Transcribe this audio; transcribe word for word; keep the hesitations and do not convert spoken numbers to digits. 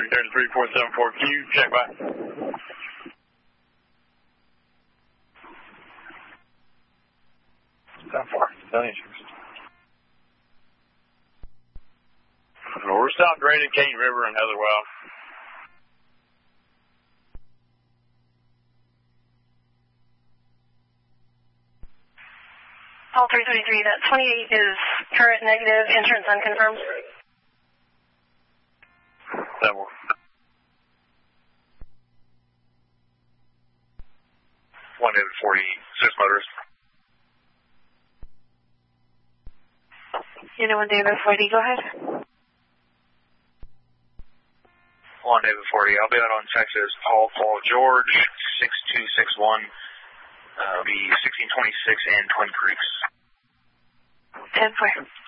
three thirty-three, four seven four Q, check by. That far, no issues. We're stopped right at Cane River and other well. All three thirty-three, that twenty-eight is current negative, insurance unconfirmed. That will. one negative forty-six motors. Unit one David forty, go ahead. one David forty, I'll be out on Texas, Paul, Paul, George, six two six one. Uh, it'll be sixteen twenty-six and Twin Creeks. ten four.